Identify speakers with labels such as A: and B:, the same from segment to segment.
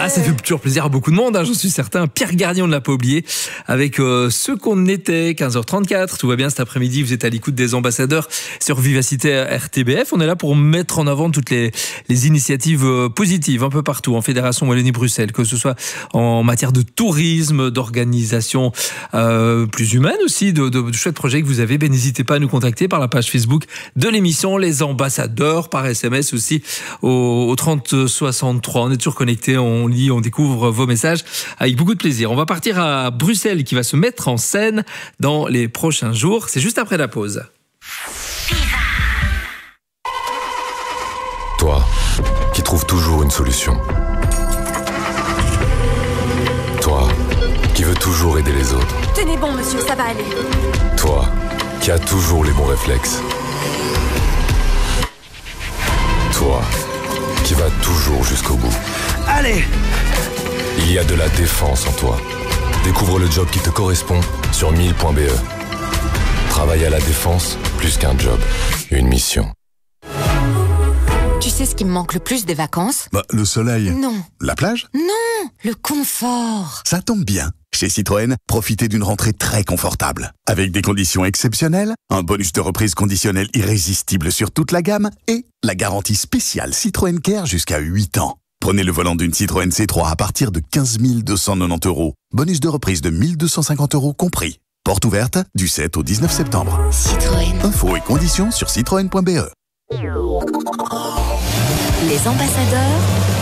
A: Ah, ça fait toujours plaisir à beaucoup de monde, hein, j'en suis certain. Pierre Gagnon ne l'a pas oublié avec ce qu'on était, 15h34. Tout va bien cet après-midi, vous êtes à l'écoute des ambassadeurs sur Vivacité RTBF. On est là pour mettre en avant toutes les initiatives positives un peu partout en Fédération Wallonie-Bruxelles, que ce soit en matière de tourisme, d'organisation plus humaine aussi, de chouettes projets que vous avez. Ben, n'hésitez pas à nous contacter par la page Facebook de l'émission Les Ambassadeurs, par SMS aussi au 30 63. On est toujours connectés, on lit, on découvre vos messages avec beaucoup de plaisir. On va partir à Bruxelles qui va se mettre en scène dans les prochains jours. C'est juste après la pause.
B: Toi, qui trouves toujours une solution. Toi, qui veux toujours aider les autres.
C: Tenez bon, monsieur, ça va aller.
B: Toi, qui as toujours les bons réflexes. Toi, qui va toujours jusqu'au bout.
D: Allez!
B: Il y a de la défense en toi. Découvre le job qui te correspond sur 1000.be. Travailler à la défense, plus qu'un job, une mission.
C: Tu sais ce qui me manque le plus des vacances?
E: Le soleil.
C: Non.
E: La plage?
C: Non, le confort.
E: Ça tombe bien. Chez Citroën, profitez d'une rentrée très confortable. Avec des conditions exceptionnelles, un bonus de reprise conditionnel irrésistible sur toute la gamme et la garantie spéciale Citroën Care jusqu'à 8 ans. Prenez le volant d'une Citroën C3 à partir de 15 290 €. Bonus de reprise de 1 250 € compris. Porte ouverte du 7 au 19 septembre.
C: Citroën.
E: Infos et conditions sur citroën.be.
C: Les ambassadeurs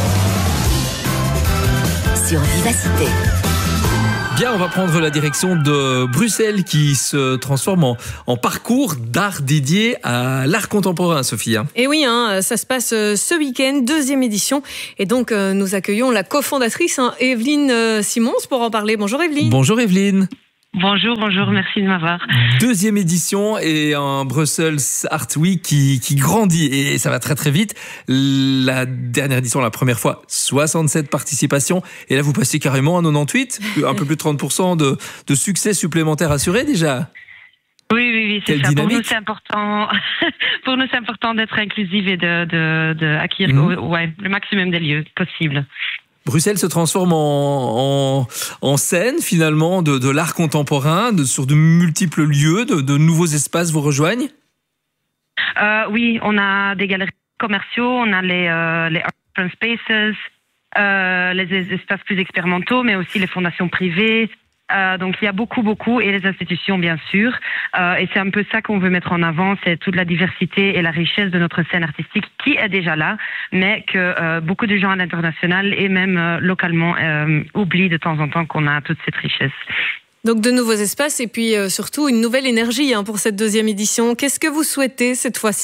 C: sur Vivacité.
A: Bien, on va prendre la direction de Bruxelles qui se transforme en parcours d'art dédié à l'art contemporain, Sophie.
F: Et oui, ça se passe ce week-end, 2e édition. Et donc, nous accueillons la cofondatrice, Evelyne Simons, pour en parler. Bonjour Evelyne.
A: Bonjour Evelyne.
G: Bonjour, merci de m'avoir.
A: 2e édition et un Brussels Art Week qui grandit et ça va très très vite. La dernière édition, la première fois, 67 participations et là vous passez carrément à 98, un peu plus de 30% de succès supplémentaire assuré déjà.
G: Oui, c'est
A: Quelle
G: ça.
A: dynamique.
G: Pour nous, c'est important. Pour nous, c'est important d'être inclusif et de acquérir le maximum des lieux possibles.
A: Bruxelles se transforme en scène finalement de l'art contemporain, sur de multiples lieux, de nouveaux espaces vous rejoignent.
G: Oui, on a des galeries commerciaux, on a les open spaces, les espaces plus expérimentaux, mais aussi les fondations privées. Donc il y a beaucoup et les institutions bien sûr et c'est un peu ça qu'on veut mettre en avant, c'est toute la diversité et la richesse de notre scène artistique qui est déjà là, mais que beaucoup de gens à l'international et même localement oublient de temps en temps qu'on a toute cette richesse.
F: Donc de nouveaux espaces et puis surtout une nouvelle énergie pour cette 2e édition. Qu'est-ce que vous souhaitez cette fois-ci ?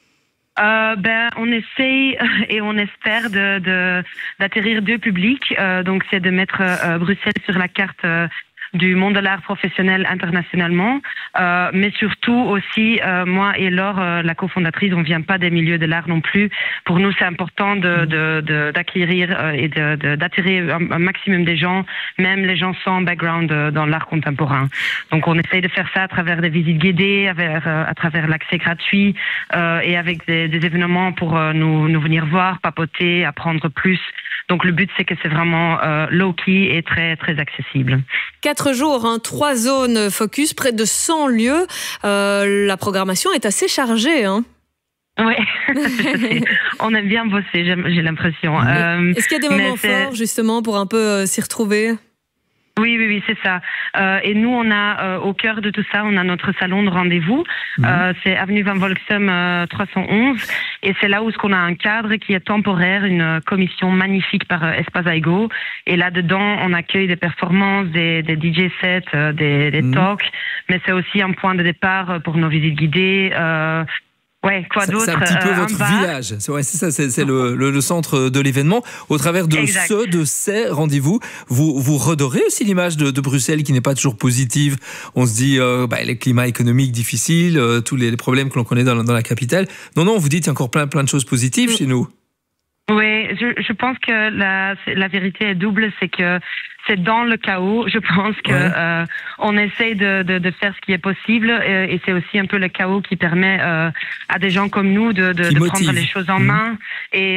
G: On essaye et on espère d'atterrir 2 publics. Donc, c'est de mettre Bruxelles sur la carte du monde de l'art professionnel internationalement, mais surtout aussi moi et Laure, la cofondatrice, on vient pas des milieux de l'art non plus. Pour nous, c'est important d'acquérir et d'attirer un maximum des gens, même les gens sans background dans l'art contemporain. Donc, on essaye de faire ça à travers des visites guidées, à travers l'accès gratuit et avec des événements pour nous venir voir, papoter, apprendre plus. Donc le but, c'est que c'est vraiment low-key et très, très accessible.
F: 4 jours, 3 zones focus, près de 100 lieux. La programmation est assez chargée.
G: Oui, on aime bien bosser, j'ai l'impression.
F: Est-ce qu'il y a des moments forts, justement, pour un peu s'y retrouver ?
G: Oui, c'est ça. Et nous, on a au cœur de tout ça, on a notre salon de rendez-vous. C'est avenue Van Volksem 311. Et c'est là où on a un cadre qui est temporaire, une commission magnifique par Espace Aigo. Et là-dedans, on accueille des performances, des DJ sets, des talks. Mais c'est aussi un point de départ pour nos visites guidées. Ouais, quoi d'autre?
A: C'est un petit peu votre village. C'est ça, c'est le centre de l'événement. Au travers de ces rendez-vous, vous redorez aussi l'image de Bruxelles qui n'est pas toujours positive. On se dit, les climats économiques difficiles, tous les problèmes que l'on connaît dans la capitale. Non, vous dites, il y a encore plein de choses positives chez nous.
G: Oui, je pense que la vérité est double, c'est que c'est dans le chaos. Je pense que on essaye de faire ce qui est possible et c'est aussi un peu le chaos qui permet à des gens comme nous de prendre les choses en main et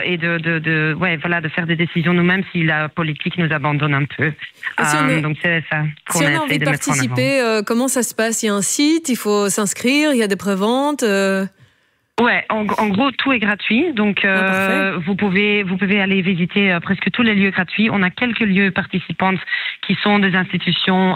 G: de faire des décisions nous-mêmes si la politique nous abandonne un peu. Donc c'est ça qu'on
F: si on a envie de participer, comment ça se passe? Il y a un site, il faut s'inscrire, il y a des préventes.
G: Ouais, en gros, tout est gratuit. Donc, vous pouvez aller visiter presque tous les lieux gratuits. On a quelques lieux participantes qui sont des institutions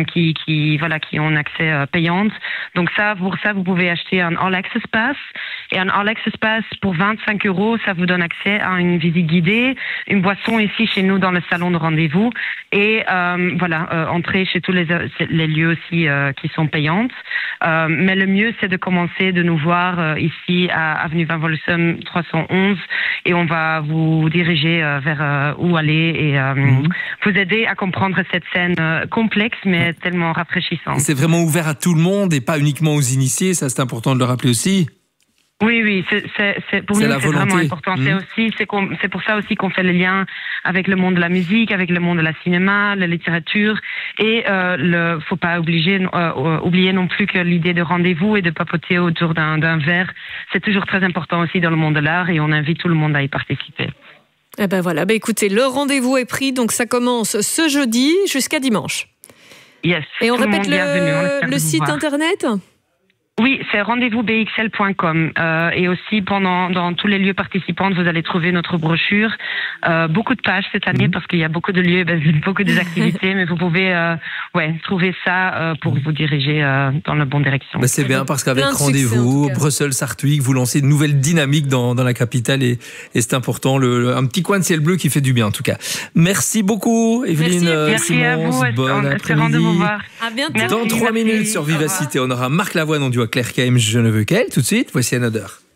G: qui ont un accès payante. Donc pour ça, vous pouvez acheter un All Access Pass. Et un All Access Pass pour 25 €, ça vous donne accès à une visite guidée, une boisson ici chez nous dans le salon de rendez-vous et entrer chez tous les lieux aussi qui sont payantes. Mais le mieux, c'est de commencer de nous voir ici à Avenue Van Volsum 311 et on va vous diriger vers où aller et vous aider à comprendre cette scène complexe mais tellement rafraîchissante.
A: Et c'est vraiment ouvert à tout le monde et pas uniquement aux initiés, ça c'est important de le rappeler aussi.
G: Oui, c'est pour nous c'est vraiment important. C'est pour ça aussi qu'on fait le lien avec le monde de la musique, avec le monde de la cinéma, la littérature et faut pas oublier non plus que l'idée de rendez-vous et de papoter autour d'un verre, c'est toujours très important aussi dans le monde de l'art et on invite tout le monde à y participer.
F: Eh ben voilà, écoutez, le rendez-vous est pris, donc ça commence ce jeudi jusqu'à dimanche.
G: Yes.
F: Et on répète le site internet ?
G: Oui, c'est rendez-vousbxl.com et aussi dans tous les lieux participants, vous allez trouver notre brochure. Beaucoup de pages cette année parce qu'il y a beaucoup de lieux, beaucoup d'activités, mais vous pouvez trouver ça pour vous diriger dans la bonne direction.
A: C'est bien parce qu'avec Rendez-vous, Bruxelles-Sartwig, vous lancez une nouvelle dynamique dans la capitale et c'est important. Un petit coin de ciel bleu qui fait du bien en tout cas. Merci beaucoup Evelyne
G: Merci à vous.
A: Bon après-midi.
G: De vous voir.
F: À bientôt.
A: Dans 3 minutes sur Vivacité, on aura Marc Lavoine en duo Claire KM, Je ne veux qu'elle. Tout de suite, voici Another.